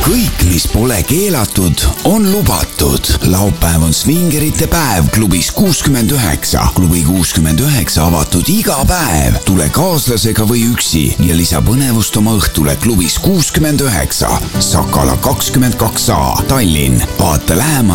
kõik, mis pole keelatud, on lubatud. Laupäev on svingerite päev klubis 69. Klubi 69 avatud iga päev. Tule kaaslasega või üksi ja lisa põnevust oma õhtule klubis 69. Sakala 22A, Tallinn. Vaata lähemalt